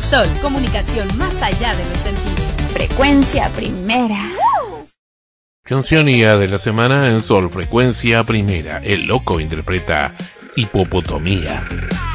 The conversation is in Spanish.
Sol, comunicación más allá de los sentidos. Frecuencia Primera. Cancionía de la semana en Sol, Frecuencia Primera. El Loco interpreta Hipopotomía.